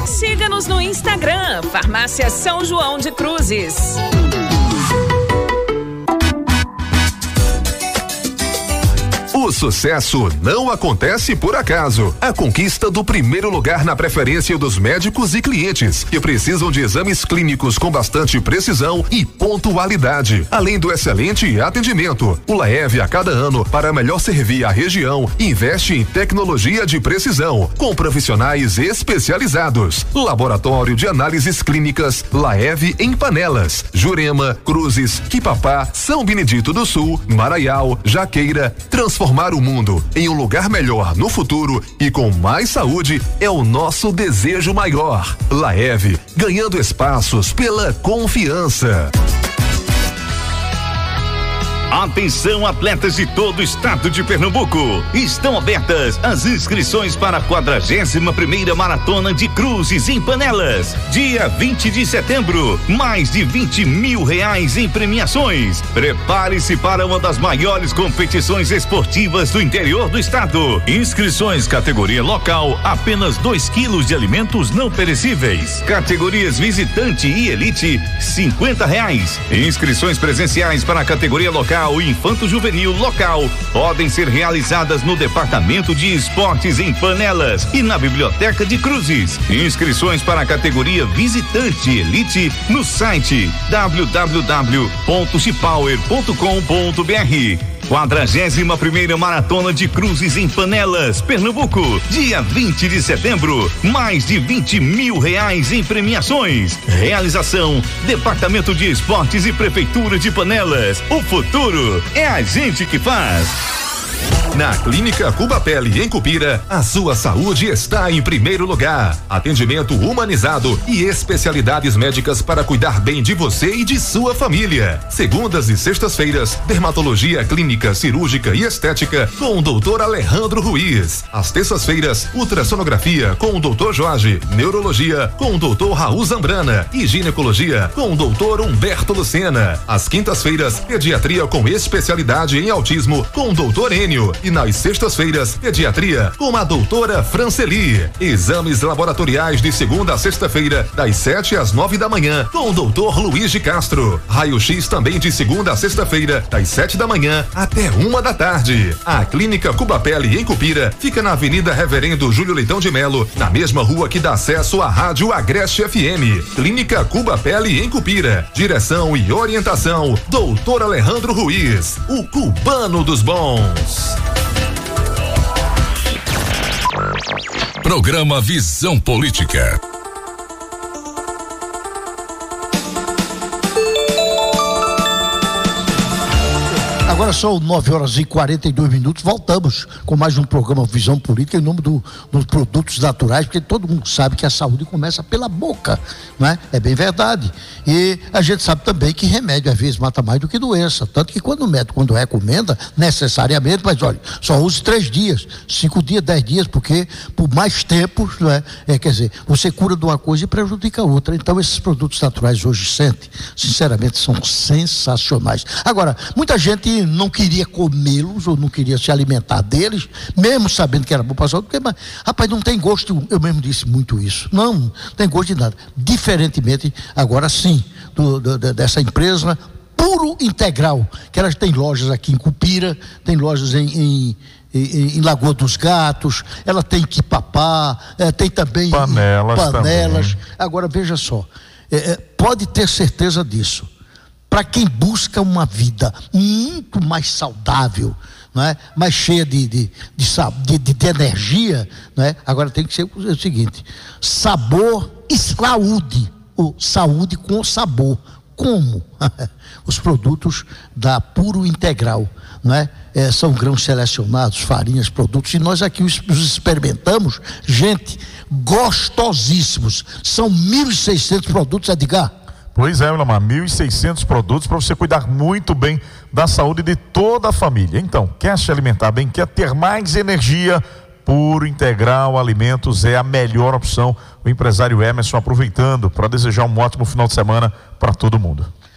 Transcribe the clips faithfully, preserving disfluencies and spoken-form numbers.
Siga-nos no Instagram, Farmácia São João de Cruzes. O sucesso não acontece por acaso. A conquista do primeiro lugar na preferência dos médicos e clientes que precisam de exames clínicos com bastante precisão e pontualidade, além do excelente atendimento. O Laev, a cada ano, para melhor servir a região, investe em tecnologia de precisão, com profissionais especializados. Laboratório de análises clínicas Laev em Panelas, Jurema, Cruzes, Quipapá, São Benedito do Sul, Maraial, Jaqueira. Transformar o mundo em um lugar melhor no futuro e com mais saúde é o nosso desejo maior. Laev, ganhando espaços pela confiança. Atenção, atletas de todo o estado de Pernambuco. Estão abertas as inscrições para a quadragésima primeira Maratona de Cruzes em Panelas. Dia vinte de setembro. Mais de vinte mil reais em premiações. Prepare-se para uma das maiores competições esportivas do interior do estado. Inscrições categoria local, apenas dois quilos de alimentos não perecíveis. Categorias visitante e elite, cinquenta reais. Inscrições presenciais para a categoria local e infanto juvenil local podem ser realizadas no Departamento de Esportes em Panelas e na Biblioteca de Cruzes. Inscrições para a categoria visitante elite no site w w w ponto chipower ponto com ponto b r. quadragésima primeira Maratona de Cruzes em Panelas, Pernambuco, dia vinte de setembro. Mais de vinte mil reais em premiações. Realização: Departamento de Esportes e Prefeitura de Panelas. O futuro é a gente que faz. Na Clínica Cuba Pele, em Cupira, a sua saúde está em primeiro lugar. Atendimento humanizado e especialidades médicas para cuidar bem de você e de sua família. Segundas e sextas-feiras, dermatologia clínica, cirúrgica e estética com o doutor Alejandro Ruiz. Às terças-feiras, ultrassonografia com o doutor Jorge, neurologia com o doutor Raul Zambrana e ginecologia com o doutor Humberto Lucena. Às quintas-feiras, pediatria com especialidade em autismo com o doutor Enio. E nas sextas-feiras, pediatria com a doutora Franceli. Exames laboratoriais de segunda a sexta-feira, das sete às nove da manhã, com o doutor Luiz de Castro. Raio-X também de segunda a sexta-feira, das sete da manhã até uma da tarde. A Clínica Cuba Pele, em Cupira, fica na Avenida Reverendo Júlio Leitão de Melo, na mesma rua que dá acesso à Rádio Agreste F M. Clínica Cuba Pele, em Cupira. Direção e orientação, doutor Alejandro Ruiz, o cubano dos bons. Programa Visão Política. Agora são nove horas e quarenta e dois minutos. Voltamos com mais um programa Visão Política em nome do, dos produtos naturais, porque todo mundo sabe que a saúde começa pela boca, não é? É bem verdade. E a gente sabe também que remédio às vezes mata mais do que doença. Tanto que quando o médico, quando recomenda, necessariamente, mas olha, só use três dias, cinco dias, dez dias, porque por mais tempo, não é? É, quer dizer, você cura de uma coisa e prejudica a outra. Então esses produtos naturais hoje, sente, sinceramente, são sensacionais. Agora, muita gente não queria comê-los ou não queria se alimentar deles, mesmo sabendo que era bom para a saúde, porque, mas, rapaz, não tem gosto, eu mesmo disse muito isso, não, não tem gosto de nada, diferentemente, agora sim, do, do, dessa empresa Puro Integral, que elas têm lojas aqui em Cupira, tem lojas em, em Em, em Lagoa dos Gatos, ela tem Quipapá, é, tem também Panelas, panelas. Também. Agora veja só, é, é, pode ter certeza disso. Para quem busca uma vida muito mais saudável, não é? Mais cheia de, de, de, de, de energia, não é? Agora tem que ser o seguinte: sabor e saúde, ou saúde com sabor. Como? Os produtos da Puro Integral, não é? É, são grãos selecionados, farinhas, produtos, e nós aqui os, os experimentamos, gente, gostosíssimos. São mil e seiscentos produtos, Edgar. Pois é, Wilmar, mil e seiscentos produtos para você cuidar muito bem da saúde de toda a família. Então, quer se alimentar bem, quer ter mais energia? Puro Integral Alimentos é a melhor opção. O empresário Emerson aproveitando para desejar um ótimo final de semana para todo mundo.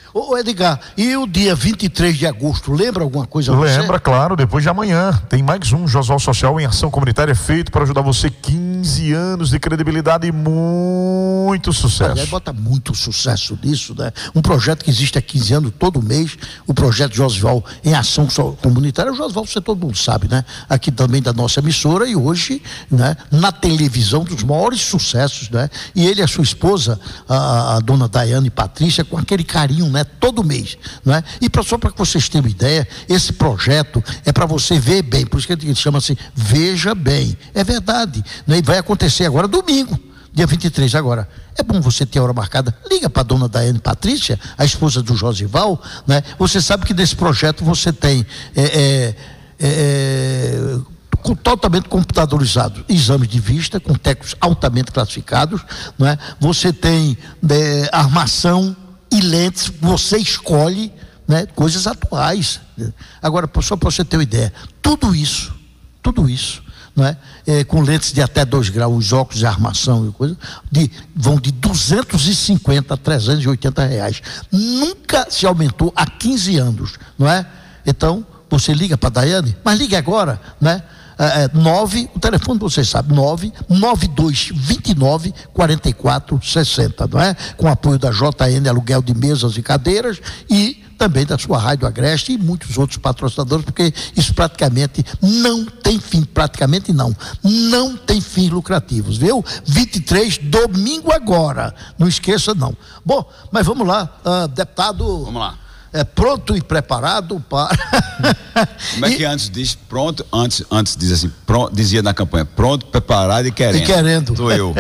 Ô Edgar, e o dia vinte e três de agosto, lembra alguma coisa? Lembra, claro, depois de amanhã tem mais um Josual Social em Ação Comunitária feito para ajudar você. Quinze anos de credibilidade e muito sucesso. Aliás, bota muito sucesso nisso, né? Um projeto que existe há quinze anos, todo mês, o projeto Josual em Ação Comunitária. O Josual, você todo mundo sabe, né? Aqui também da nossa emissora e hoje, né? Na televisão, dos maiores sucessos, né? E ele e a sua esposa, a, a dona Daiane Patrícia, com aquele carinho, né? Todo mês, né? E pra, só para que vocês tenham uma ideia, esse projeto é para você ver bem, por isso que ele chama assim, veja bem, é verdade, né? E vai acontecer agora domingo, dia vinte e três agora. É bom você ter a hora marcada. Liga para a dona Daiane Patrícia, a esposa do Josival, né? Você sabe que nesse projeto você tem é, é, é, com, totalmente computadorizado exames de vista com técnicos altamente classificados, né? Você tem é, armação e lentes, você escolhe, né? Coisas atuais. Agora, só para você ter uma ideia, tudo isso, tudo isso, né? É, com lentes de até dois graus, os óculos de armação e coisa, de, vão de duzentos e cinquenta a trezentos e oitenta reais. Nunca se aumentou há quinze anos, não é? Então, você liga para a Daiane, mas ligue agora, né? É, nove, o telefone vocês sabem, nove nove dois dois nove quatro quatro seis zero, não é? Com apoio da J N Aluguel de Mesas e Cadeiras e também da sua Rádio Agreste e muitos outros patrocinadores, porque isso praticamente não tem fim, praticamente não, não tem fins lucrativos, viu? vinte e três, domingo agora, não esqueça não. Bom, mas vamos lá, uh, deputado. Vamos lá. É pronto e preparado para. Como é que e... antes diz pronto, antes, antes diz assim, pronto, dizia na campanha, pronto, preparado e querendo. E querendo. Sou eu.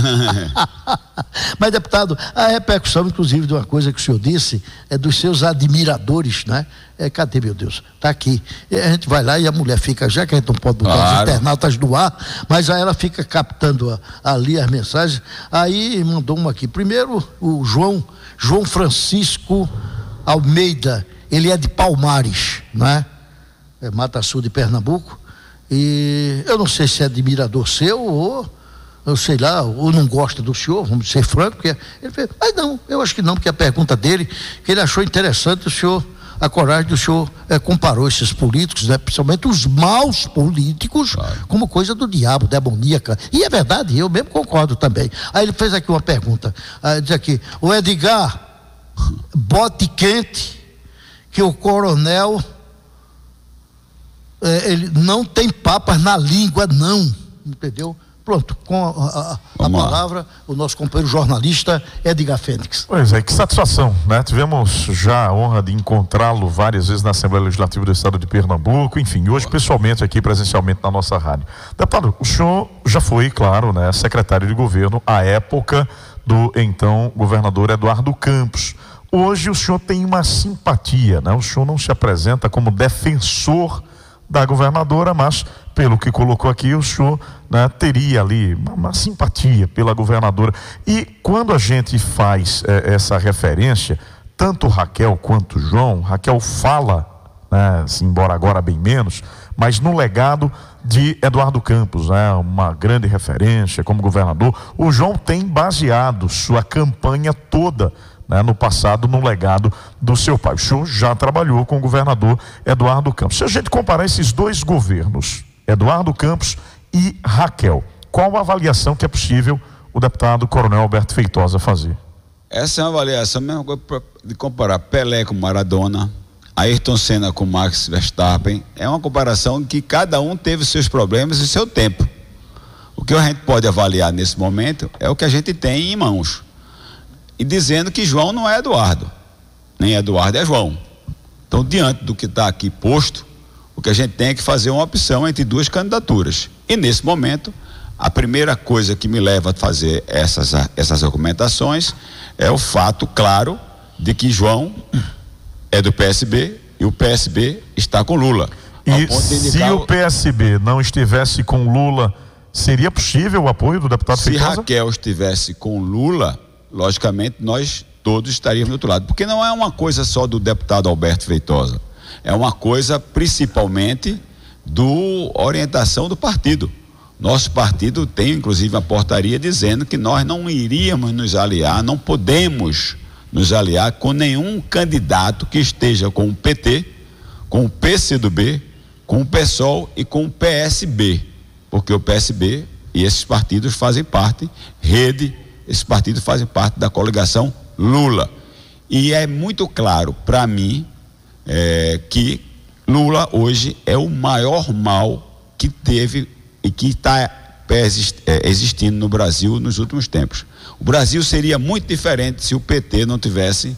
Mas, deputado, a repercussão, inclusive, de uma coisa que o senhor disse, é dos seus admiradores, né? É, cadê, meu Deus? Tá aqui. E a gente vai lá e a mulher fica, já que a gente não pode botar claro. Os internautas no ar, mas aí ela fica captando a, ali as mensagens. Aí mandou uma aqui. Primeiro, o João, João Francisco Almeida, ele é de Palmares, né? É Mata Sul de Pernambuco, e eu não sei se é admirador seu ou, eu sei lá, ou não gosta do senhor, vamos ser franco, porque ele fez, mas não, eu acho que não, porque a pergunta dele, que ele achou interessante o senhor, a coragem do senhor é, comparou esses políticos, né, principalmente os maus políticos, claro. Como coisa do diabo, demoníaca, e é verdade, eu mesmo concordo também. Aí ele fez aqui uma pergunta, aí diz aqui, o Edgar, bote quente que o coronel é, ele não tem papas na língua não, entendeu? Pronto, com a, a, a palavra lá. O nosso companheiro jornalista Edgar Fênix. Pois é, que satisfação, né? Tivemos já a honra de encontrá-lo várias vezes na Assembleia Legislativa do Estado de Pernambuco, enfim, hoje pessoalmente aqui presencialmente na nossa rádio. Deputado, o senhor já foi, claro, né, secretário de governo à época do então governador Eduardo Campos. Hoje o senhor tem uma simpatia, né? O senhor não se apresenta como defensor da governadora, mas pelo que colocou aqui, o senhor, né, teria ali uma, uma simpatia pela governadora. E quando a gente faz é, essa referência, tanto Raquel quanto João, Raquel fala, né, assim, embora agora bem menos, mas no legado de Eduardo Campos, né, uma grande referência como governador. O João tem baseado sua campanha toda, né, no passado, no legado do seu pai. O senhor já trabalhou com o governador Eduardo Campos. Se a gente comparar esses dois governos, Eduardo Campos e Raquel, qual a avaliação que é possível o deputado Coronel Alberto Feitosa fazer? Essa é uma avaliação mesmo de comparar Pelé com Maradona, Ayrton Senna com Max Verstappen. É uma comparação que cada um teve seus problemas e seu tempo. O que a gente pode avaliar nesse momento é o que a gente tem em mãos. E dizendo que João não é Eduardo, nem Eduardo é João. Então, diante do que está aqui posto, o que a gente tem é que fazer uma opção entre duas candidaturas. E nesse momento, a primeira coisa que me leva a fazer essas, essas argumentações é o fato claro de que João é do P S B e o P S B está com Lula. E se o P S B não estivesse com Lula, seria possível o apoio do deputado Feitosa? Se Raquel estivesse com Lula, logicamente nós todos estaríamos do outro lado, porque não é uma coisa só do deputado Alberto Feitosa, é uma coisa principalmente do orientação do partido. Nosso partido tem inclusive uma portaria dizendo que nós não iríamos nos aliar, não podemos nos aliar com nenhum candidato que esteja com o P T, com o P C do B, com o PSOL e com o P S B, porque o P S B e esses partidos fazem parte, Rede, esses partidos fazem parte da coligação Lula. E é muito claro para mim é, que Lula hoje é o maior mal que teve e que está existindo no Brasil nos últimos tempos. O Brasil seria muito diferente se o P T não tivesse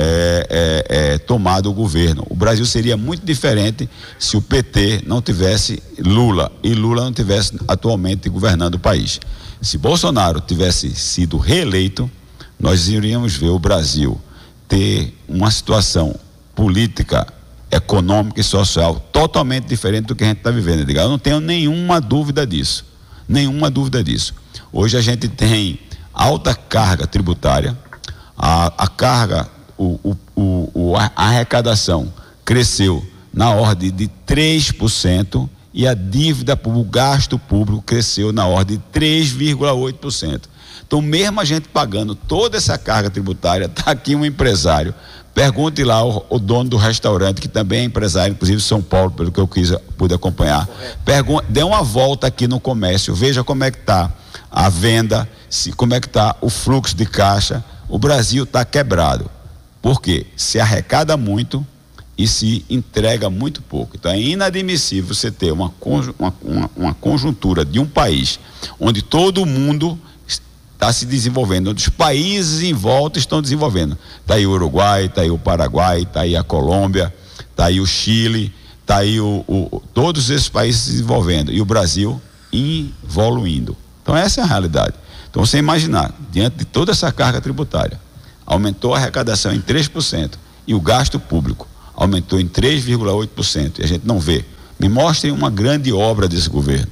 é, é, é, tomado o governo. O Brasil seria muito diferente se o P T não tivesse Lula e Lula não tivesse atualmente governando o país. Se Bolsonaro tivesse sido reeleito, nós iríamos ver o Brasil ter uma situação política, econômica e social totalmente diferente do que a gente está vivendo, Edgar. Eu não tenho nenhuma dúvida disso, nenhuma dúvida disso. Hoje a gente tem alta carga tributária, a, a carga, o, o, o, a arrecadação cresceu na ordem de três por cento e a dívida, o gasto público cresceu na ordem de três vírgula oito por cento. Então, mesmo a gente pagando toda essa carga tributária, está aqui um empresário. Pergunte lá o, o dono do restaurante, que também é empresário, inclusive de São Paulo, pelo que eu quis, pude acompanhar. Pergunte, dê uma volta aqui no comércio, veja como é que está a venda, se, como é que está o fluxo de caixa. O Brasil está quebrado. Por quê? Se arrecada muito e se entrega muito pouco. Então é inadmissível você ter uma, uma, uma, uma conjuntura de um país onde todo mundo está se desenvolvendo, onde os países em volta estão desenvolvendo. Está aí o Uruguai, está aí o Paraguai, está aí a Colômbia, está aí o Chile, está aí o, o, todos esses países se desenvolvendo e o Brasil evoluindo. Então essa é a realidade. Então você imaginar, diante de toda essa carga tributária, aumentou a arrecadação em três por cento e o gasto público aumentou em três vírgula oito por cento e a gente não vê. Me mostrem uma grande obra desse governo.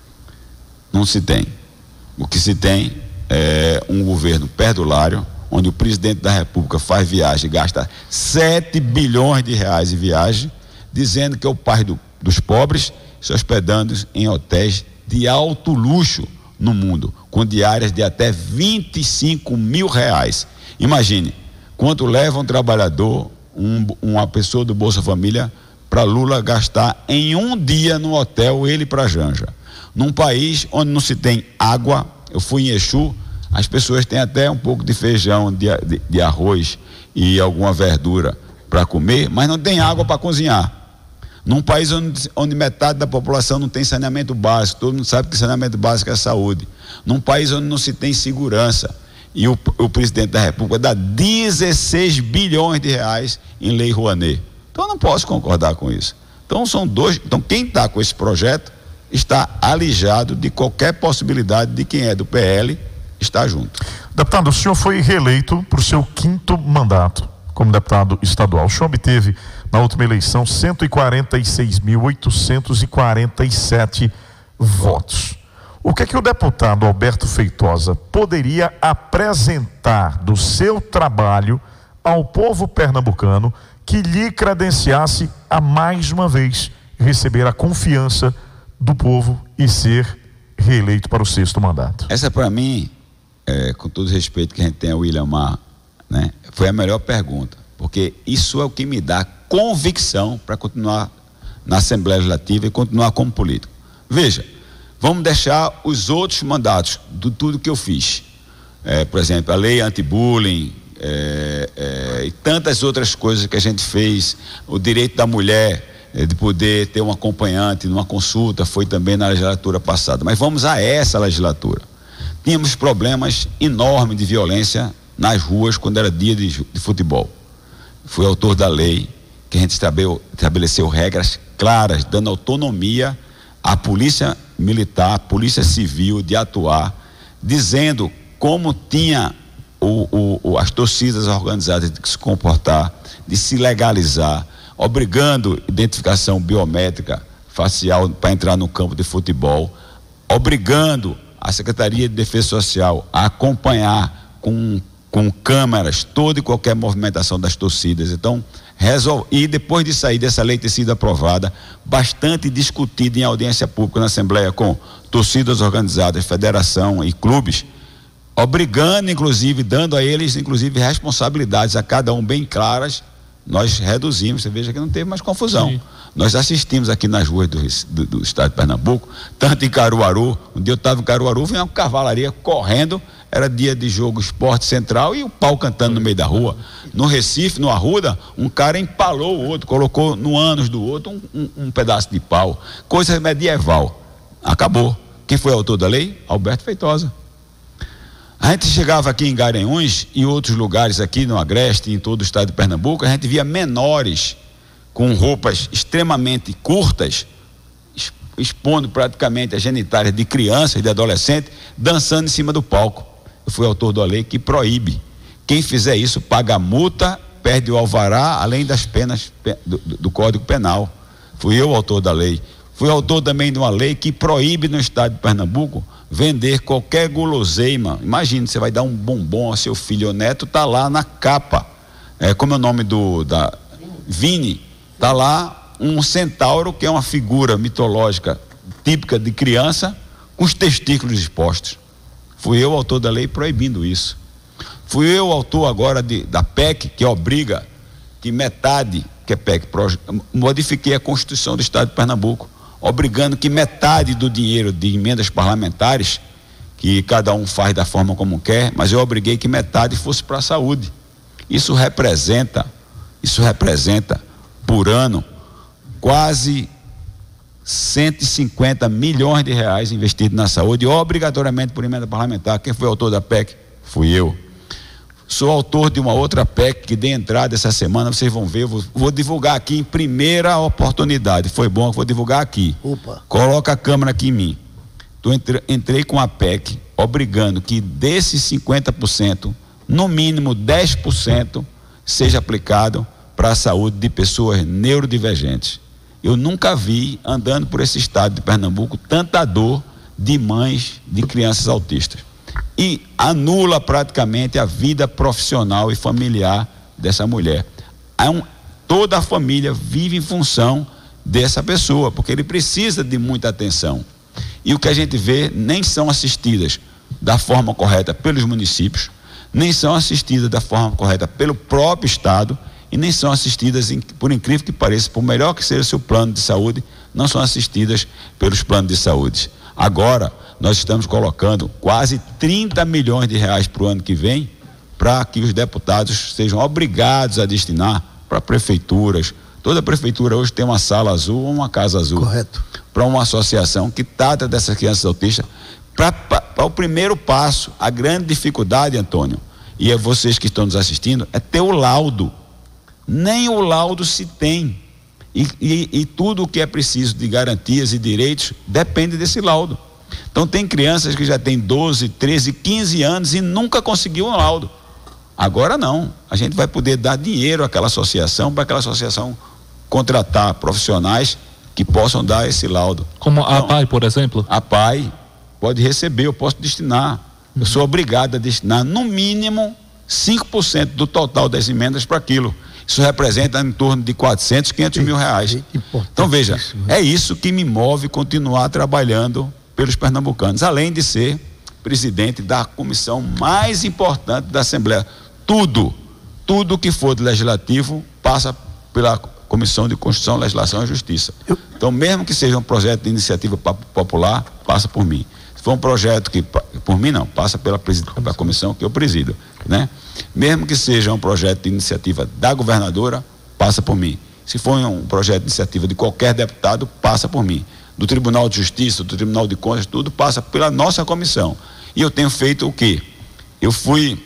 Não se tem. O que se tem é um governo perdulário, onde o presidente da República faz viagem, gasta sete bilhões de reais em viagem, dizendo que é o pai do, dos pobres, se hospedando em hotéis de alto luxo no mundo, com diárias de até vinte e cinco mil reais. Imagine quanto leva um trabalhador, um, uma pessoa do Bolsa Família, para Lula gastar em um dia no hotel, ele para Janja. Num país onde não se tem água. Eu fui em Exu, as pessoas têm até um pouco de feijão, de, de, de arroz e alguma verdura para comer, mas não tem água para cozinhar. Num país onde, onde metade da população não tem saneamento básico, todo mundo sabe que saneamento básico é saúde. Num país onde não se tem segurança, e o, o presidente da República dá dezesseis bilhões de reais em Lei Rouanet. Então eu não posso concordar com isso. Então são dois, então quem está com esse projeto está alijado de qualquer possibilidade de quem é do P L estar junto. Deputado, o senhor foi reeleito para o seu quinto mandato como deputado estadual. O senhor obteve na última eleição cento e quarenta e seis mil oitocentos e quarenta e sete votos. O que é que o deputado Alberto Feitosa poderia apresentar do seu trabalho ao povo pernambucano que lhe credenciasse a mais uma vez receber a confiança do povo e ser reeleito para o sexto mandato? Essa para mim, é, com todo o respeito que a gente tem ao William Mar, né, foi a melhor pergunta, porque isso é o que me dá convicção para continuar na Assembleia Legislativa e continuar como político. Veja, vamos deixar os outros mandatos de tudo que eu fiz, é, por exemplo, a lei anti-bullying, é, é, e tantas outras coisas que a gente fez, o direito da mulher de poder ter um acompanhante numa consulta, foi também na legislatura passada. Mas vamos a essa legislatura. Tínhamos problemas enormes de violência nas ruas quando era dia de, de futebol. Fui autor da lei que a gente estabeleceu regras claras, dando autonomia à polícia militar, à polícia civil de atuar, dizendo como tinha o, o, as torcidas organizadas de se comportar, de se legalizar, obrigando identificação biométrica facial para entrar no campo de futebol, obrigando a Secretaria de Defesa Social a acompanhar com, com câmeras toda e qualquer movimentação das torcidas. Então, resolve, e depois de sair dessa lei ter sido aprovada, bastante discutida em audiência pública na Assembleia com torcidas organizadas, federação e clubes, obrigando, inclusive, dando a eles, inclusive, responsabilidades a cada um bem claras. Nós reduzimos, você veja que não teve mais confusão. Sim. Nós assistimos aqui nas ruas do, do, do estado de Pernambuco, tanto em Caruaru. Um dia eu estava em Caruaru, vinha uma cavalaria correndo, era dia de jogo Esporte Central e o pau cantando no meio da rua. No Recife, no Arruda, um cara empalou o outro, colocou no ânus do outro um, um, um pedaço de pau. Coisa medieval. Acabou. Quem foi autor da lei? Alberto Feitosa. A gente chegava aqui em Garanhuns e outros lugares aqui no Agreste, em todo o estado de Pernambuco, a gente via menores com roupas extremamente curtas, expondo praticamente as genitálias de crianças e de adolescentes, dançando em cima do palco. Eu fui autor da lei que proíbe. Quem fizer isso paga multa, perde o alvará, além das penas do, do Código Penal. Fui eu o autor da lei. Fui autor também de uma lei que proíbe no estado de Pernambuco vender qualquer guloseima. Imagine, você vai dar um bombom ao seu filho ou neto, tá lá na capa, é, como é o nome do da Vini, tá lá um centauro, que é uma figura mitológica típica de criança, com os testículos expostos. Fui eu o autor da lei proibindo isso. Fui eu o autor agora de, da P E C, que obriga que metade, que é P E C, modifiquei a Constituição do estado de Pernambuco, obrigando que metade do dinheiro de emendas parlamentares, que cada um faz da forma como quer, mas eu obriguei que metade fosse para a saúde. Isso representa, isso representa por ano quase cento e cinquenta milhões de reais investidos na saúde, obrigatoriamente por emenda parlamentar. Quem foi autor da P E C? Fui eu. Sou autor de uma outra P E C que dei entrada essa semana, vocês vão ver, eu vou, vou divulgar aqui em primeira oportunidade. Foi bom que vou divulgar aqui. Opa. Coloca a câmera aqui em mim. Tô entre, entrei com a P E C obrigando que desses cinquenta por cento, no mínimo dez por cento seja aplicado para a saúde de pessoas neurodivergentes. Eu nunca vi, andando por esse estado de Pernambuco, tanta dor de mães de crianças autistas. E anula praticamente a vida profissional e familiar dessa mulher. Um, toda a família vive em função dessa pessoa, porque ele precisa de muita atenção. E o que a gente vê, nem são assistidas da forma correta pelos municípios, nem são assistidas da forma correta pelo próprio estado, e nem são assistidas, por incrível que pareça, por melhor que seja o seu plano de saúde, não são assistidas pelos planos de saúde. Agora, nós estamos colocando quase trinta milhões de reais para o ano que vem, para que os deputados sejam obrigados a destinar para prefeituras. Toda prefeitura hoje tem uma sala azul ou uma casa azul. Correto. Para uma associação que trata dessas crianças autistas, para o primeiro passo. A grande dificuldade, Antônio, e é vocês que estão nos assistindo, é ter o laudo. Nem o laudo se tem. E, e, e tudo o que é preciso de garantias e direitos depende desse laudo. Então tem crianças que já têm doze, treze, quinze anos e nunca conseguiu um laudo. Agora não, a gente vai poder dar dinheiro àquela associação, para aquela associação contratar profissionais que possam dar esse laudo. Como então, a P A I, por exemplo? A P A I pode receber, eu posso destinar. Eu sou obrigado a destinar no mínimo cinco por cento do total das emendas para aquilo. Isso representa em torno de quatrocentos, quinhentos mil reais. Então veja, é isso que me move continuar trabalhando pelos pernambucanos, além de ser presidente da comissão mais importante da Assembleia. Tudo, tudo que for do Legislativo passa pela Comissão de Constituição, Legislação e Justiça. Então, mesmo que seja um projeto de iniciativa popular, passa por mim. Se for um projeto que, por mim não, passa pela, pela comissão que eu presido, né? Mesmo que seja um projeto de iniciativa da governadora, passa por mim. Se for um projeto de iniciativa de qualquer deputado, passa por mim. Do Tribunal de Justiça, do Tribunal de Contas, tudo passa pela nossa comissão. E eu tenho feito o quê? Eu fui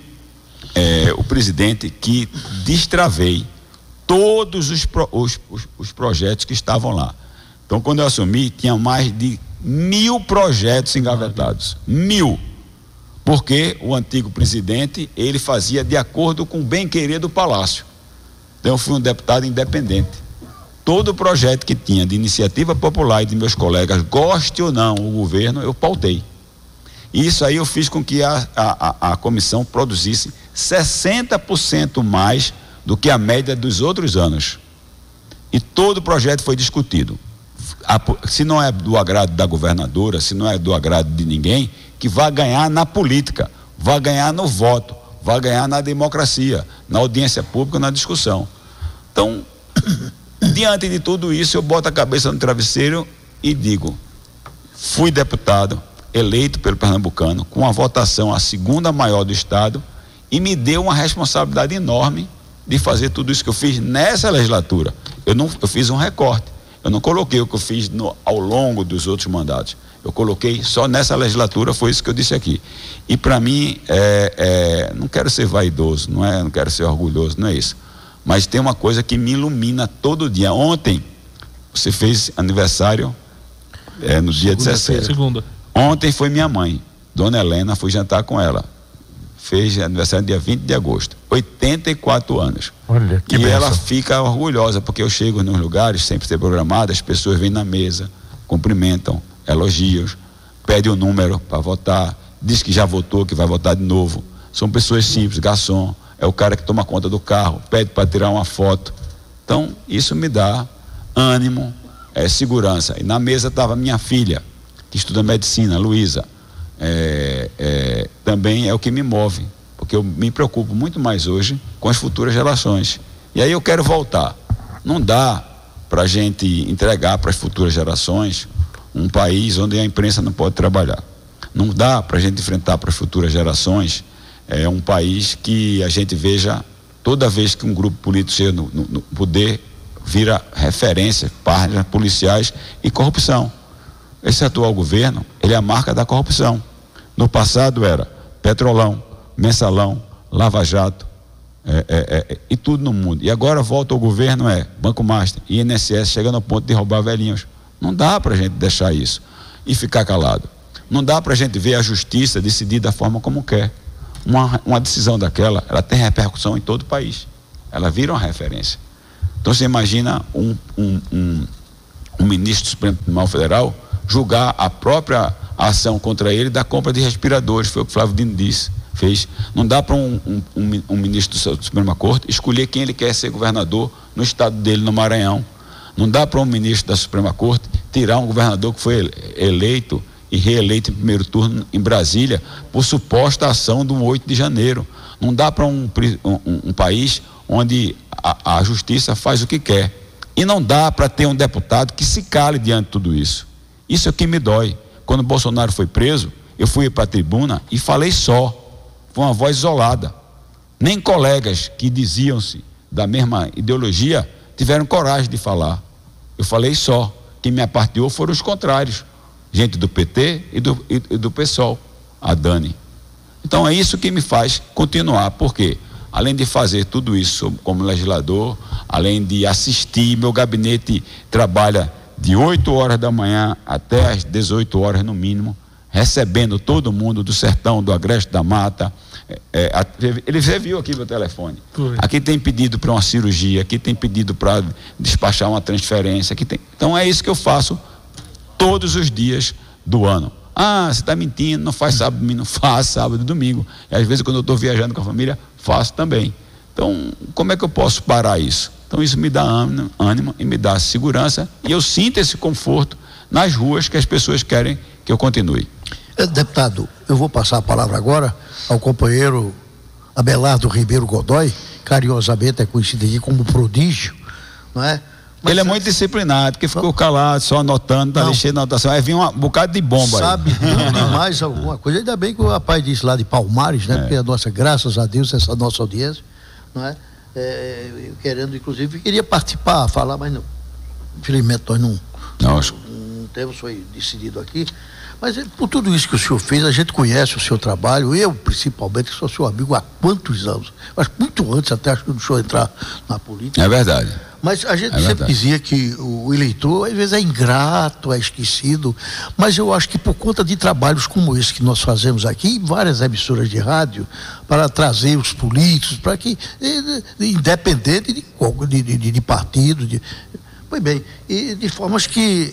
é, o presidente que destravei todos os, pro, os, os, os projetos que estavam lá. Então, quando eu assumi, tinha mais de mil projetos engavetados. Mil. Porque o antigo presidente, ele fazia de acordo com o bem-querer do Palácio. Então eu fui um deputado independente. Todo projeto que tinha de iniciativa popular e de meus colegas, goste ou não o governo, eu pautei. E isso aí eu fiz com que a, a, a comissão produzisse sessenta por cento mais do que a média dos outros anos. E todo o projeto foi discutido. A, se não é do agrado da governadora, se não é do agrado de ninguém, que vai ganhar na política. vai ganhar no voto, vai ganhar na democracia, na audiência pública, na discussão. Então, diante de tudo isso, eu boto a cabeça no travesseiro e digo, fui deputado, eleito pelo pernambucano, com a votação a segunda maior do estado, e me deu uma responsabilidade enorme de fazer tudo isso que eu fiz nessa legislatura. Eu não, eu fiz um recorte, eu não coloquei o que eu fiz no, ao longo dos outros mandatos. Eu coloquei só nessa legislatura, foi isso que eu disse aqui. E para mim, é, é, não quero ser vaidoso, não é, não quero ser orgulhoso, não é isso. Mas tem uma coisa que me ilumina todo dia. Ontem, você fez aniversário é, no dia dezessete. Segunda. Ontem foi minha mãe, Dona Helena, fui jantar com ela. Fez aniversário no dia vinte de agosto, oitenta e quatro anos. Olha, que E benção. ela fica orgulhosa, porque eu chego nos lugares, sempre ser programado, as pessoas vêm na mesa, cumprimentam, elogios, pede o número para votar, diz que já votou, que vai votar de novo. São pessoas simples, garçom, é o cara que toma conta do carro, pede para tirar uma foto. Então, isso me dá ânimo, é, segurança. E na mesa estava minha filha, que estuda medicina, Luísa. É, é, também é o que me move, porque eu me preocupo muito mais hoje com as futuras gerações. E aí eu quero voltar. Não dá para a gente entregar para as futuras gerações um país onde a imprensa não pode trabalhar. Não dá para a gente enfrentar para as futuras gerações é, um país que a gente veja, toda vez que um grupo político chega no, no, no poder, vira referência, páginas policiais e corrupção. Esse atual governo, ele é a marca da corrupção. No passado era Petrolão, Mensalão, Lava Jato, é, é, é, e tudo no mundo. E agora volta ao governo, é Banco Master, I N S S, chegando ao ponto de roubar velhinhos. Não dá para a gente deixar isso e ficar calado. Não dá para a gente ver a justiça decidir da forma como quer. Uma, uma decisão daquela, ela tem repercussão em todo o país. Ela vira uma referência. Então você imagina um, um, um, um ministro do Supremo Tribunal Federal julgar a própria ação contra ele da compra de respiradores, foi o que o Flávio Dino disse, fez. Não dá para um, um, um, um ministro da Suprema Corte escolher quem ele quer ser governador no estado dele, no Maranhão. Não dá para um ministro da Suprema Corte tirar um governador que foi eleito e reeleito em primeiro turno em Brasília por suposta ação do oito de janeiro. Não dá para um, um, um país onde a, a justiça faz o que quer. E não dá para ter um deputado que se cale diante de tudo isso. Isso é o que me dói. Quando o Bolsonaro foi preso, eu fui para a tribuna e falei só. Foi uma voz isolada. Nem colegas que diziam-se da mesma ideologia tiveram coragem de falar. Eu falei só. Quem me aparteou foram os contrários. Gente do P T e do, e, e do PSOL, a Dani. Então é isso que me faz continuar. Por quê? Além de fazer tudo isso como legislador, além de assistir, meu gabinete trabalha de oito horas da manhã até às dezoito horas no mínimo, recebendo todo mundo do sertão, do Agreste da Mata. É, é, a, ele viu aqui meu telefone. Foi. Aqui tem pedido para uma cirurgia, aqui tem pedido para despachar uma transferência. Aqui tem... Então é isso que eu faço todos os dias do ano. Ah, você está mentindo, não faz sábado, não faz sábado e domingo. E às vezes quando eu estou viajando com a família, faço também. Então, como é que eu posso parar isso? Então isso me dá ânimo, ânimo e me dá segurança, e eu sinto esse conforto nas ruas que as pessoas querem que eu continue. Deputado, eu vou passar a palavra agora ao companheiro Abelardo Ribeiro Godoy, carinhosamente é conhecido aqui como Prodígio, não é? Mas ele é muito disciplinado, que ficou calado, só anotando, tá cheio de anotação, aí vinha um bocado de bomba. Sabe tudo mais alguma coisa, ainda bem que o rapaz disse lá de Palmares, né? É. Porque a nossa, graças a Deus, essa nossa audiência, não é? É, eu querendo, inclusive, queria participar, falar, mas não, infelizmente nós não, não, não temos, foi decidido aqui, mas por tudo isso que o senhor fez, a gente conhece o seu trabalho, eu principalmente, que sou seu amigo há quantos anos, mas muito antes até acho que o senhor entrar na política. É verdade. Mas a gente é sempre verdade. dizia que o eleitor às vezes é ingrato, é esquecido, mas eu acho que por conta de trabalhos como esse que nós fazemos aqui, em várias emissoras de rádio, para trazer os políticos, para que, independente de, de, de, de partido, de, pois bem, e de formas que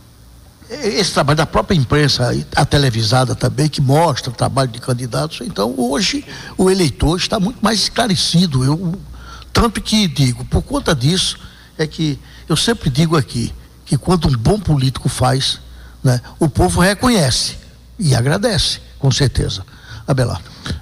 esse trabalho da própria imprensa, a televisada também, que mostra o trabalho de candidatos, então hoje o eleitor está muito mais esclarecido. Eu Tanto que digo, por conta disso, é que eu sempre digo aqui, que quando um bom político faz, né, o povo reconhece e agradece, com certeza. Abelardo.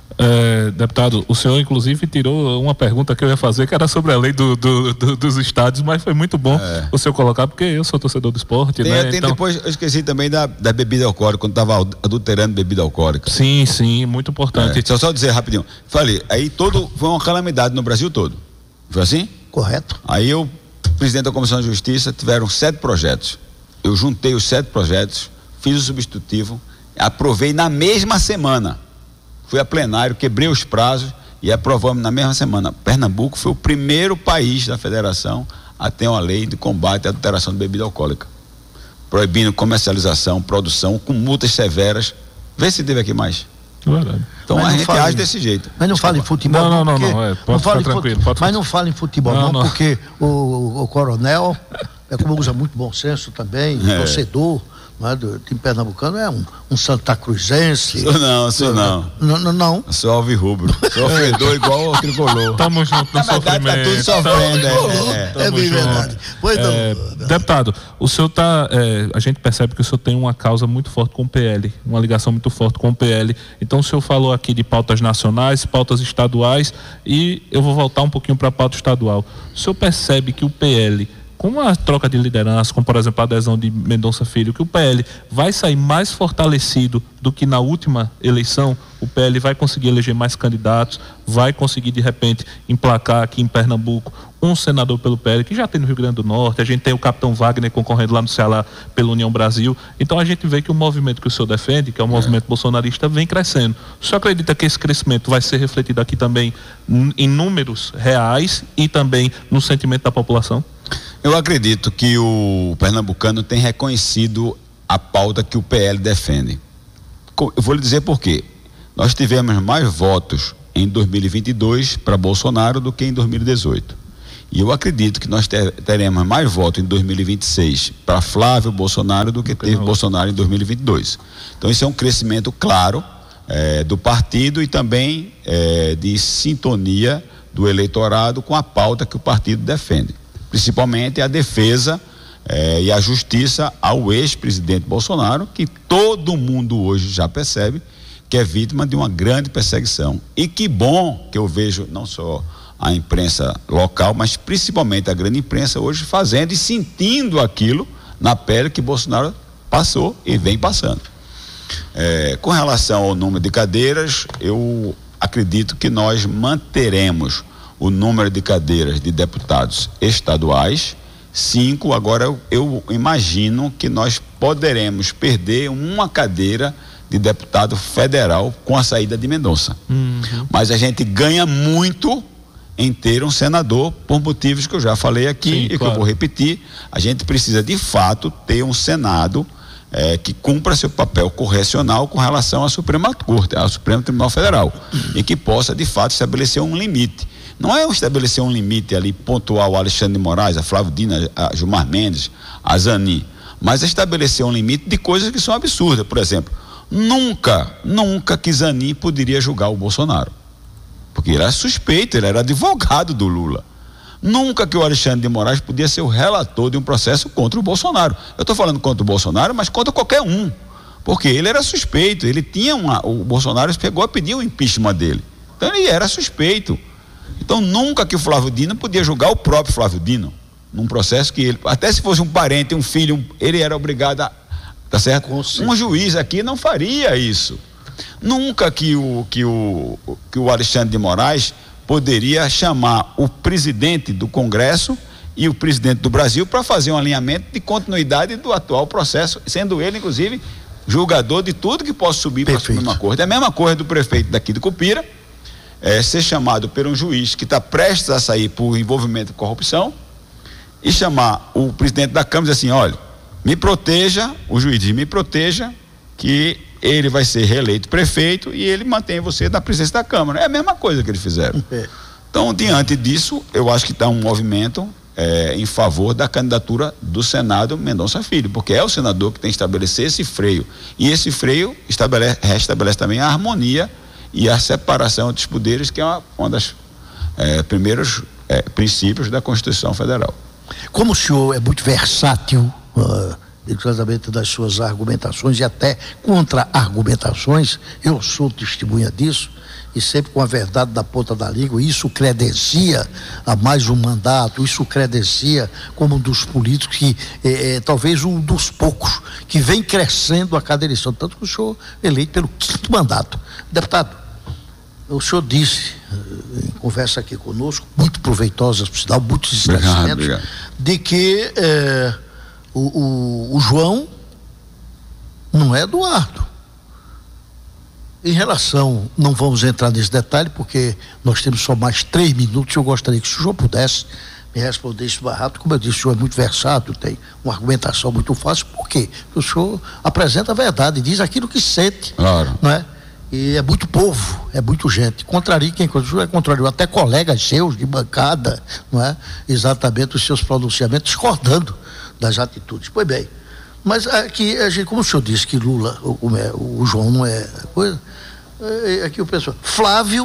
É, deputado, o senhor inclusive tirou uma pergunta que eu ia fazer, que era sobre a lei do, do, do, dos estádios, mas foi muito bom é. o senhor colocar, porque eu sou torcedor do esporte, tem, né? Tem então... Depois, eu esqueci também da, da bebida alcoólica, quando estava adulterando bebida alcoólica. Sim, sim, muito importante. É. Só, só dizer rapidinho, falei, aí todo, foi uma calamidade no Brasil todo, foi assim? Correto. Aí eu, presidente da Comissão de Justiça, tiveram sete projetos, eu juntei os sete projetos, fiz o substitutivo, aprovei na mesma semana. Fui a plenário, quebrei os prazos e aprovamos na mesma semana. Pernambuco foi o primeiro país da federação a ter uma lei de combate à adulteração de bebida alcoólica, proibindo comercialização, produção, com multas severas. Vê se teve aqui mais. Verdade. Então mas a gente fale, age desse jeito. Mas não fala em futebol. Não, não, não, porque, não, é, pode não ficar fala tranquilo. Fute... Pode... Mas não fala em futebol, não, não, não. porque o, o coronel é como usa muito bom senso também, é. torcedor. É, do time pernambucano é um, um Santa Cruzense. Sou não, sou não. Não, não, não. Sou alvirrubro. Sou fedor igual ao tricolor. Tamo junto no sofrimento. Tá tudo sofrendo, é, é, é bem verdade. Pois não. É, deputado, o senhor tá, é, a gente percebe que o senhor tem uma causa muito forte com o P L, uma ligação muito forte com o P L. Então o senhor falou aqui de pautas nacionais, pautas estaduais, e eu vou voltar um pouquinho para a pauta estadual. O senhor percebe que o P L, com a troca de liderança, como por exemplo a adesão de Mendonça Filho, que o P L vai sair mais fortalecido do que na última eleição? O P L vai conseguir eleger mais candidatos, vai conseguir de repente emplacar aqui em Pernambuco um senador pelo P L, que já tem no Rio Grande do Norte, a gente tem o capitão Wagner concorrendo lá no Ceará pela União Brasil. Então a gente vê que o movimento que o senhor defende, que é o movimento é. bolsonarista, vem crescendo. O senhor acredita que esse crescimento vai ser refletido aqui também em números reais e também no sentimento da população? Eu acredito que o pernambucano tem reconhecido a pauta que o P L defende. Eu vou lhe dizer por quê. Nós tivemos mais votos em dois mil e vinte e dois para Bolsonaro do que em dois mil e dezoito. E eu acredito que nós teremos mais votos em dois mil e vinte e seis para Flávio Bolsonaro do que teve Bolsonaro em dois mil e vinte e dois. Então isso é um crescimento claro é, do partido e também é, de sintonia do eleitorado com a pauta que o partido defende. Principalmente a defesa eh, e a justiça ao ex-presidente Bolsonaro, que todo mundo hoje já percebe que é vítima de uma grande perseguição. E que bom que eu vejo não só a imprensa local, mas principalmente a grande imprensa hoje fazendo e sentindo aquilo na pele que Bolsonaro passou e vem passando. Eh, com relação ao número de cadeiras, eu acredito que nós manteremos o número de cadeiras de deputados estaduais, cinco. Agora eu, eu imagino que nós poderemos perder uma cadeira de deputado federal com a saída de Mendonça. Uhum. Mas a gente ganha muito em ter um senador, por motivos que eu já falei aqui. Sim, e claro. Que eu vou repetir. A gente precisa de fato ter um Senado é, que cumpra seu papel correcional com relação à Suprema Corte, ao Supremo Tribunal Federal, e que possa de fato estabelecer um limite. Não é estabelecer um limite ali pontual a Alexandre de Moraes, a Flávio Dino, a Gilmar Mendes, a Zanin, mas estabelecer um limite de coisas que são absurdas. Por exemplo, nunca, nunca que Zanin poderia julgar o Bolsonaro, porque ele era suspeito, ele era advogado do Lula. Nunca que o Alexandre de Moraes podia ser o relator de um processo contra o Bolsonaro. Eu estou falando contra o Bolsonaro, mas contra qualquer um, porque ele era suspeito, ele tinha uma, o Bolsonaro pegou a pedir o impeachment dele, então ele era suspeito. Então nunca que o Flávio Dino podia julgar o próprio Flávio Dino num processo que ele, até se fosse um parente, um filho, um, ele era obrigado a, tá certo? Um juiz aqui não faria isso. Nunca que o, que o, que o Alexandre de Moraes poderia chamar o presidente do Congresso e o presidente do Brasil para fazer um alinhamento de continuidade do atual processo, sendo ele inclusive julgador de tudo que possa subir para a Suprema Corte. É a mesma coisa do prefeito daqui de Cupira, É, ser chamado por um juiz que está prestes a sair por envolvimento com corrupção e chamar o presidente da Câmara e dizer assim, olha, me proteja, o juiz diz, me proteja que ele vai ser reeleito prefeito e ele mantém você na presidência da Câmara. É a mesma coisa que eles fizeram. Então, diante disso, eu acho que está um movimento é, em favor da candidatura do Senado Mendonça Filho, porque é o senador que tem que estabelecer esse freio, e esse freio estabelece, restabelece também a harmonia e a separação dos poderes, que é uma, uma das é, primeiros é, princípios da Constituição Federal. Como o senhor é muito versátil uh, exatamente das suas argumentações e até contra-argumentações. Eu sou testemunha disso, e sempre com a verdade da ponta da língua. Isso credencia a mais um mandato, isso credencia como um dos políticos que, é, é, talvez um dos poucos, que vem crescendo a cada eleição, tanto que o senhor é eleito pelo quinto mandato. Deputado, o senhor disse, em conversa aqui conosco, muito proveitosas, por sinal, muitos esclarecimentos, obrigado, obrigado. de que é, o, o, o João não é Eduardo. Em relação, não vamos entrar nesse detalhe, porque nós temos só mais três minutos. Eu gostaria que, se o senhor pudesse me responder isso mais rápido. Como eu disse, o senhor é muito versátil, tem uma argumentação muito fácil. Por quê? Porque o senhor apresenta a verdade, diz aquilo que sente. Claro. Não é? E é muito povo, é muito gente. Contraria quem é contrariou, até colegas seus de bancada, não é? Exatamente os seus pronunciamentos, discordando das atitudes. Pois bem, mas aqui, a gente, como o senhor disse que Lula, o, o João não é coisa, aqui o pessoal, Flávio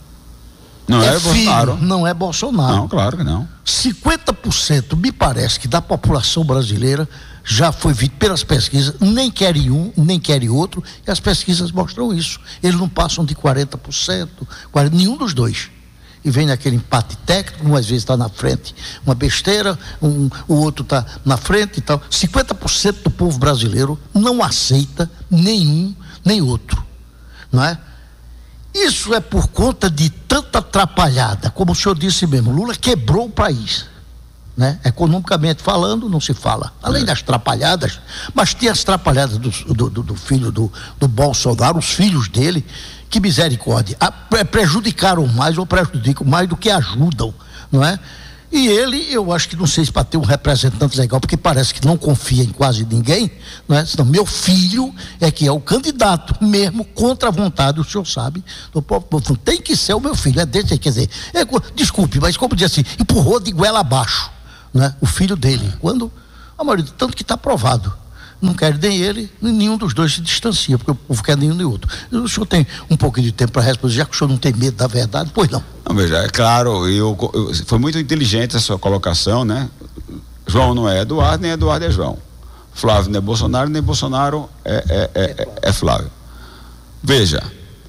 não é, é Bolsonaro. Filho, não é Bolsonaro. Não, claro que não. cinquenta por cento me parece que da população brasileira já foi visto pelas pesquisas, nem querem um, nem querem outro, e as pesquisas mostram isso. Eles não passam de quarenta por cento, quarenta por cento, nenhum dos dois. E vem naquele empate técnico, um às vezes está na frente, uma besteira, um, o outro está na frente e tal. cinquenta por cento do povo brasileiro não aceita nenhum nem outro, não é? Isso é por conta de tanta atrapalhada, como o senhor disse mesmo, Lula quebrou o país, né? Economicamente falando, não se fala, além das atrapalhadas, mas tem as atrapalhadas do, do, do filho do, do Bolsonaro, os filhos dele, que misericórdia, a, prejudicaram mais ou prejudicam mais do que ajudam, não é? E ele, eu acho que não sei se para ter um representante legal, porque parece que não confia em quase ninguém, não é? Senão, meu filho é que é o candidato, mesmo contra a vontade, o senhor sabe, do próprio, tem que ser o meu filho, é desse aí, quer dizer, é, desculpe, mas como diz assim, empurrou de goela abaixo, não é? O filho dele, quando, a maioria, tanto que está aprovado. Não quer nem ele, nem nenhum dos dois se distancia, porque o povo quer nenhum nem outro. O senhor tem um pouquinho de tempo para responder, já que o senhor não tem medo da verdade, pois não. Não, veja, é claro, eu, eu, foi muito inteligente a sua colocação, né? João não é Eduardo, nem Eduardo é João. Flávio não é Bolsonaro, nem Bolsonaro é, é, é, é, é Flávio. Veja,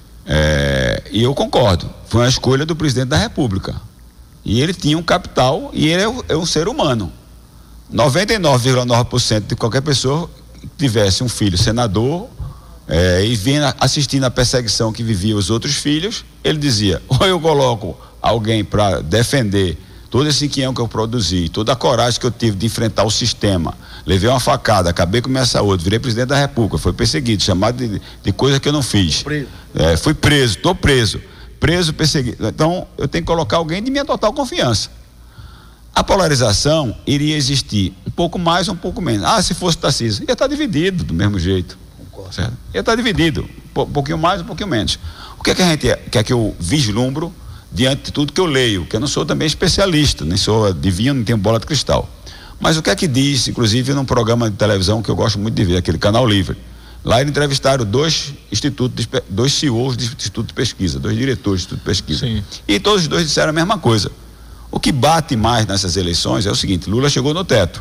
é, e eu concordo, foi uma escolha do presidente da República. E ele tinha um capital, e ele é, é um ser humano. noventa e nove vírgula nove por cento de qualquer pessoa que tivesse um filho senador é, e vinha assistindo a perseguição que vivia os outros filhos, ele dizia, ou eu coloco alguém para defender todo esse quinhão que eu produzi, toda a coragem que eu tive de enfrentar o sistema, levei uma facada, acabei com minha saúde, virei presidente da República, fui perseguido, chamado de, de coisa que eu não fiz, é, fui preso, estou preso preso, perseguido, então eu tenho que colocar alguém de minha total confiança. A polarização iria existir um pouco mais ou um pouco menos. Ah, se fosse Tarcísio, ia estar dividido do mesmo jeito. Certo? Ia estar dividido, um pouquinho mais, um pouquinho menos. O que é que a gente quer que eu vislumbro diante de tudo que eu leio? Que eu não sou também especialista, nem sou adivinho, não tenho bola de cristal. Mas o que é que diz, inclusive num programa de televisão que eu gosto muito de ver, aquele Canal Livre. Lá eles entrevistaram dois institutos, de, dois C E Os de instituto de pesquisa, dois diretores de instituto de pesquisa. Sim. E todos os dois disseram a mesma coisa. O que bate mais nessas eleições é o seguinte, Lula chegou no teto.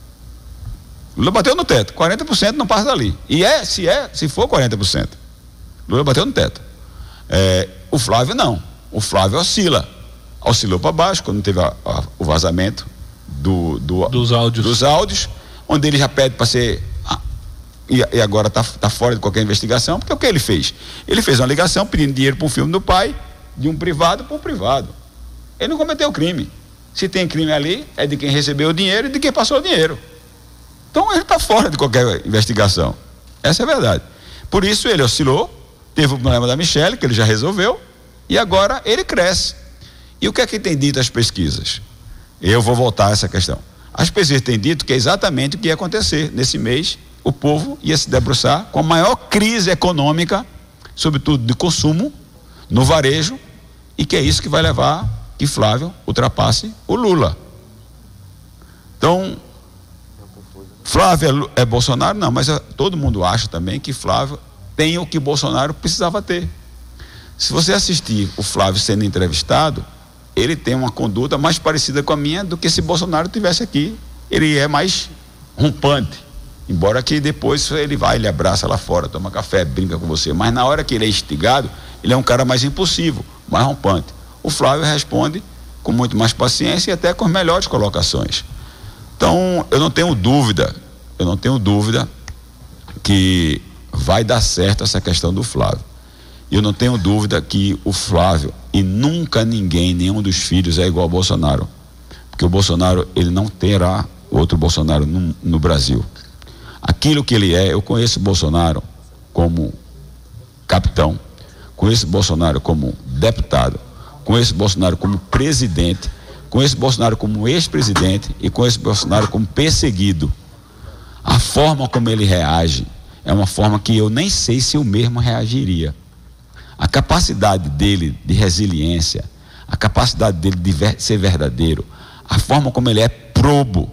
Lula bateu no teto, quarenta por cento não passa dali. E é, se é, se for quarenta por cento. Lula bateu no teto. É, o Flávio não. O Flávio oscila. Oscilou para baixo quando teve a, a, o vazamento do, do, dos, áudios. dos áudios, onde ele já pede para ser. Ah, e, e agora está tá fora de qualquer investigação, porque o que ele fez? Ele fez uma ligação pedindo dinheiro para um filme do pai, de um privado para um privado. Ele não cometeu crime. Se tem crime ali, é de quem recebeu o dinheiro e de quem passou o dinheiro. Então ele está fora de qualquer investigação. Essa é a verdade. Por isso ele oscilou, teve o problema da Michelle, que ele já resolveu, e agora ele cresce. E o que é que tem dito as pesquisas? Eu vou voltar a essa questão. As pesquisas têm dito que é exatamente o que ia acontecer. Nesse mês, o povo ia se debruçar com a maior crise econômica, sobretudo de consumo, no varejo, e que é isso que vai levar que Flávio ultrapasse o Lula. Então, Flávio é, é Bolsonaro? Não, mas é, todo mundo acha também que Flávio tem o que Bolsonaro precisava ter. Se você assistir o Flávio sendo entrevistado, ele tem uma conduta mais parecida com a minha do que se Bolsonaro tivesse aqui. Ele é mais rompante, Embora que depois ele vai, ele abraça lá fora, toma café, brinca com você. Mas na hora que ele é instigado, ele é um cara mais impulsivo, mais rompante. O Flávio responde com muito mais paciência e até com as melhores colocações. Então, eu não tenho dúvida, eu não tenho dúvida que vai dar certo essa questão do Flávio. Eu não tenho dúvida que o Flávio, e nunca ninguém, nenhum dos filhos é igual ao Bolsonaro. Porque o Bolsonaro, ele não terá outro Bolsonaro no, no Brasil. Aquilo que ele é, eu conheço o Bolsonaro como capitão, conheço o Bolsonaro como deputado, conheço o Bolsonaro como presidente, conheço o Bolsonaro como ex-presidente e conheço o Bolsonaro como perseguido. A forma como ele reage é uma forma que eu nem sei se eu mesmo reagiria. A capacidade dele de resiliência, a capacidade dele de ver, ser verdadeiro, a forma como ele é probo.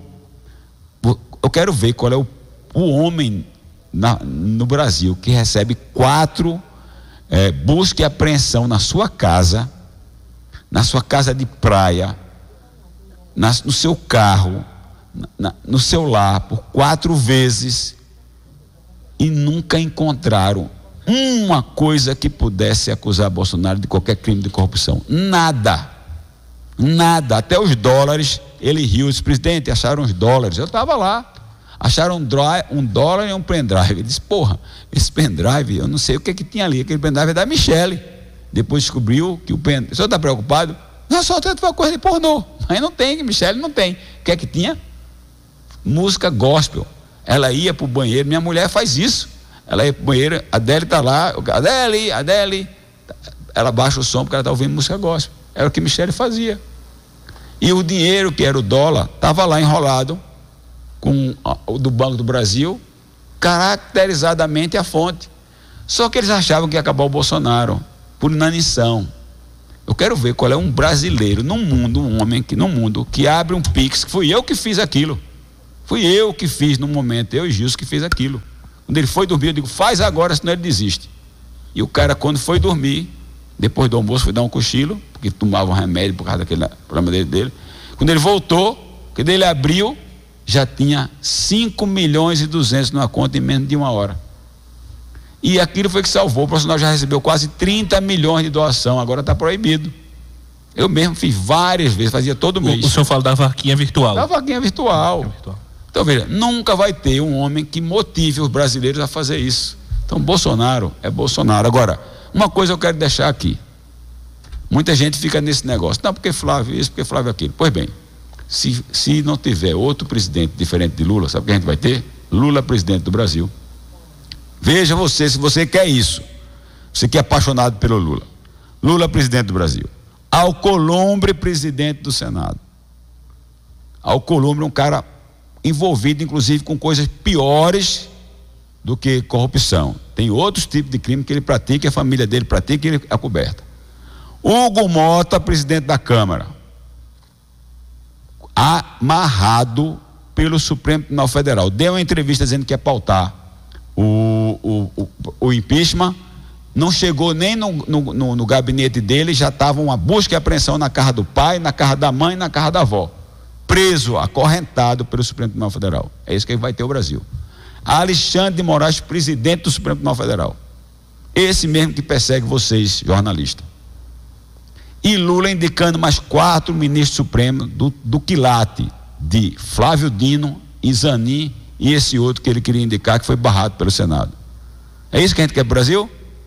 Eu quero ver qual é o, o homem na, no Brasil que recebe quatro é, busca e apreensão na sua casa, na sua casa de praia, na, no seu carro, na, no seu lar, por quatro vezes, e nunca encontraram uma coisa que pudesse acusar Bolsonaro de qualquer crime de corrupção. Nada. Nada. Até os dólares, ele riu, disse: presidente, acharam os dólares. Eu estava lá. Acharam um, dry, um dólar e um pendrive. Ele disse: porra, esse pendrive, eu não sei o que que tinha ali. Aquele pendrive é da Michele. Depois descobriu que o pendrive... O senhor está preocupado? Não, só tenta uma coisa de pornô. Mas não tem, Michele não tem. O que é que tinha? Música gospel. Ela ia para o banheiro, minha mulher faz isso. Ela ia para o banheiro, a Adele está lá, Adele, Adele. Ela baixa o som porque ela está ouvindo música gospel. Era o que Michele fazia. E o dinheiro, que era o dólar, estava lá enrolado com o do Banco do Brasil, caracterizadamente a fonte. Só que eles achavam que ia acabar o Bolsonaro, por inanição. Eu quero ver qual é um brasileiro no mundo, um homem que no mundo, que abre um Pix, que fui eu que fiz aquilo. Fui eu que fiz no momento, eu e Gilson que fiz aquilo. Quando ele foi dormir, eu digo: faz agora, senão ele desiste. E o cara, quando foi dormir, depois do almoço, foi dar um cochilo, porque tomava um remédio por causa daquele problema dele, dele. Quando ele voltou, quando ele abriu, já tinha cinco milhões e duzentos numa conta em menos de uma hora. E aquilo foi que salvou. O Bolsonaro já recebeu quase trinta milhões de doação, agora está proibido. Eu mesmo fiz várias vezes, fazia todo mês. O, o senhor fala da vaquinha virtual. Da vaquinha virtual. virtual. Então, veja, nunca vai ter um homem que motive os brasileiros a fazer isso. Então, Bolsonaro é Bolsonaro. Agora, uma coisa eu quero deixar aqui. Muita gente fica nesse negócio. Não, porque Flávio isso, porque Flávio aquilo. Pois bem, se, se não tiver outro presidente diferente de Lula, sabe o que a gente vai ter? Lula presidente do Brasil. Veja você, se você quer isso, você que é apaixonado pelo Lula. Lula presidente do Brasil. Alcolumbre presidente do Senado. Alcolumbre é um cara envolvido inclusive com coisas piores do que corrupção. Tem outros tipos de crime que ele pratica, a família dele pratica e ele é coberta. Hugo Mota, presidente da Câmara, amarrado pelo Supremo Tribunal Federal, deu uma entrevista dizendo que ia pautar o, o, o, o impeachment, não chegou nem no, no, no, no gabinete dele, já estava uma busca e apreensão na casa do pai, na casa da mãe, na casa da avó. Preso, acorrentado pelo Supremo Tribunal Federal. É isso que vai ter o Brasil. Alexandre de Moraes, presidente do Supremo Tribunal Federal. Esse mesmo que persegue vocês, jornalistas. E Lula indicando mais quatro ministros supremos do, do quilate de Flávio Dino, Zanin e esse outro que ele queria indicar, que foi barrado pelo Senado. É isso que a gente quer para o Brasil?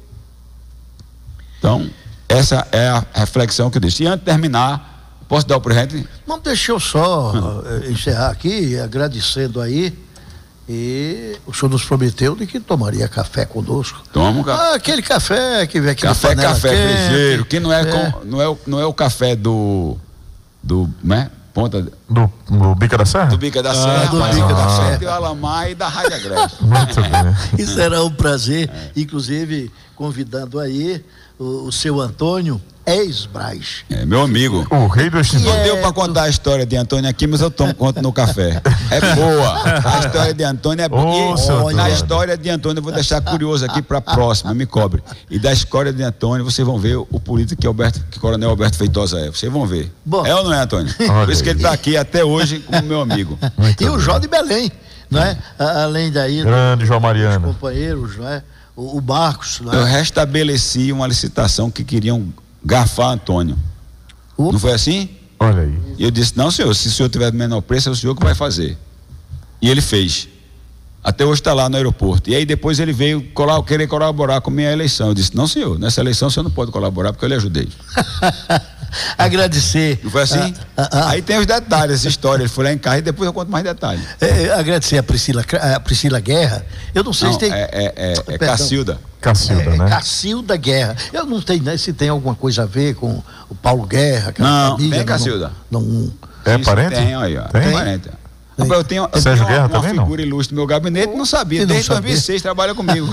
Então, essa é a reflexão que eu deixo. E antes de terminar, posso dar o presente? Não, deixa eu só uh, encerrar aqui, agradecendo aí. E o senhor nos prometeu de que tomaria café conosco. Toma um café. Ah, aquele café que vem aqui café, na panela café quente, ligeiro, que não é, é. Com, não, é o, não é o café do do, né? Ponta do, do Bica da Serra? Do Bica da ah, Serra, do mas Bica é da café Serra. do Alamar e da Rádio Agreste. Muito bem. E será um prazer, é. inclusive convidando aí o, o seu Antônio ex-Braz. É, meu amigo. O rei do Não é, deu para contar a história de Antônio aqui, mas eu tomo conta no café. É boa. A história de Antônio é boa. Oh, e na história de Antônio, eu vou deixar curioso aqui para a próxima, me cobre. E da história de Antônio, vocês vão ver o político que, Alberto, que Coronel Alberto Feitosa é. Vocês vão ver. Bom. É ou não é, Antônio? Por isso que ele está aqui até hoje como meu amigo. Muito e bem. O Jó de Belém. não é? Além daí, grande João Mariano, companheiros, não é? O, o Marcos, não é? Eu restabeleci uma licitação que queriam garfar Antônio. Opa. Não foi assim? Olha aí. E eu disse, não, senhor, se o senhor tiver menor preço, é o senhor que vai fazer. E ele fez. Até hoje está lá no aeroporto. E aí depois ele veio colab- querer colaborar com a minha eleição. Eu disse, não, senhor, nessa eleição o senhor não pode colaborar porque eu lhe ajudei. Agradecer. Não foi assim? Ah, ah, ah. Aí tem os detalhes dessa história. Ele foi lá em casa e depois eu conto mais detalhes. É, agradecer a Priscila, a Priscila Guerra. Eu não sei não, se tem. É, é, é, é Cacilda. Cacilda, é, né? Cacilda Guerra. Eu não sei né, se tem alguma coisa a ver com o Paulo Guerra. Não, família, tem Cacilda. Não, não, é parente? Tem, aí, ó. Tem? Tem parente. Tem. Eu tenho, eu Sérgio tenho Guerra uma, uma também figura não? ilustre no meu gabinete, não sabia. Não Desde sabia. dois mil e seis trabalha comigo.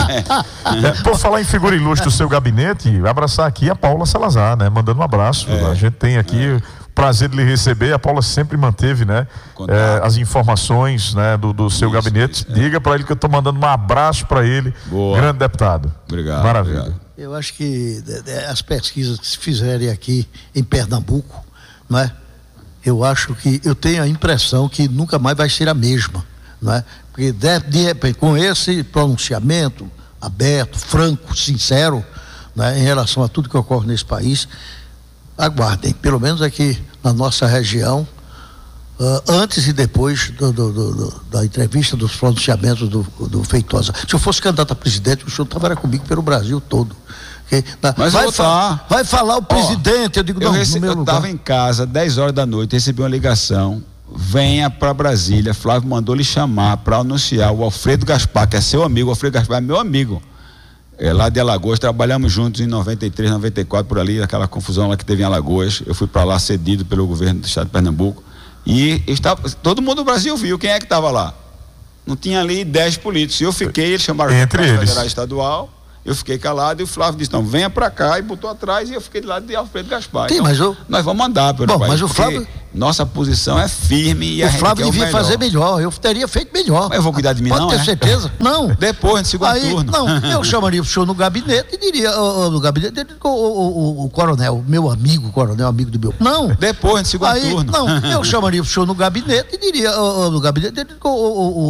é. É, por falar em figura ilustre do seu gabinete, abraçar aqui a Paula Salazar, né? Mandando um abraço. É. A gente tem aqui é. o prazer de lhe receber. A Paula sempre manteve, né? É, as informações, né? Do, do seu isso, gabinete. Isso, é. Diga para ele que eu estou mandando um abraço para ele. Boa. Grande deputado. Obrigado. Maravilha. Obrigado. Eu acho que as pesquisas que se fizerem aqui em Pernambuco, não é? Eu acho que, eu tenho a impressão que nunca mais vai ser a mesma, não é? Porque de, de repente, com esse pronunciamento aberto, franco, sincero, né, em relação a tudo que ocorre nesse país, aguardem, pelo menos aqui na nossa região, uh, antes e depois do, do, do, do, da entrevista, dos pronunciamentos do, do Feitosa. Se eu fosse candidato a presidente, o senhor estava comigo pelo Brasil todo. Okay? Mas vai, eu fa- vai falar o presidente, Ó, eu digo, eu não, rece- no meu eu lugar. estava em casa, dez horas da noite, recebi uma ligação, venha para Brasília, Flávio mandou lhe chamar para anunciar o Alfredo Gaspar, que é seu amigo, o Alfredo Gaspar é meu amigo, é, lá de Alagoas, trabalhamos juntos em noventa e três, noventa e quatro, por ali, aquela confusão lá que teve em Alagoas, eu fui para lá cedido pelo governo do estado de Pernambuco, e estava, todo mundo do Brasil viu, quem é que estava lá? Não tinha ali dez políticos, e eu fiquei, eles chamaram entre eles federal estadual. Eu fiquei calado e o Flávio disse, não, venha pra cá, e botou atrás e eu fiquei do lado de Alfredo Gaspar. Sim, então, mas eu... nós vamos mandar pelo Bom, país, mas o Flávio... nossa posição é firme e o a gente Flávio quer devia o melhor. fazer melhor, eu teria feito melhor. Mas eu vou cuidar de mim, Pode não, ter é? certeza? Não. Depois, no segundo Aí, turno. Não, eu chamaria o senhor no gabinete e diria, uh, uh, no gabinete, o, o, o, o coronel, meu amigo, coronel, amigo do meu... Não. Depois, no segundo Aí, turno. Não, eu chamaria o senhor no gabinete e diria, uh, uh, no gabinete, o, o, o